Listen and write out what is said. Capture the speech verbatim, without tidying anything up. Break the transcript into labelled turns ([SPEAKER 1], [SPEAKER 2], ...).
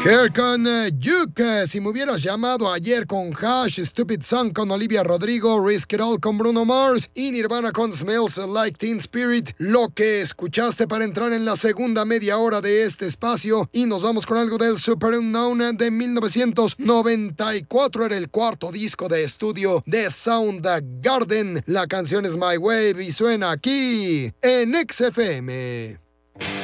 [SPEAKER 1] Here con uh, Juke, si me hubieras llamado ayer con Hash, Stupid Song con Olivia Rodrigo, Risk It All con Bruno Mars y Nirvana con Smells Like Teen Spirit, lo que escuchaste para entrar en la segunda media hora de este espacio. Y nos vamos con algo del Super Unknown de mil novecientos noventa y cuatro, era el cuarto disco de estudio de Soundgarden. La canción es My Wave y suena aquí en X F M.